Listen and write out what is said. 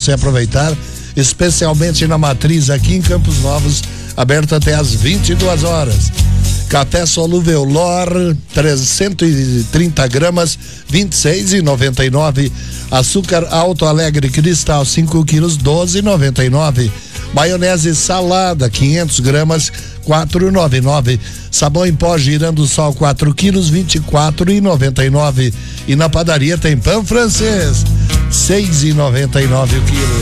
você aproveitar, especialmente na Matriz aqui em Campos Novos, aberto até às 22 horas. Café solúvel Lor, 330 gramas, 26,99. Açúcar Alto Alegre Cristal, 5 quilos, 12,99. Maionese salada, 500 gramas, 4,99. Sabão em pó Girando Sol, 4 quilos, 24,99. E na padaria tem pão francês, 6,99 o quilo.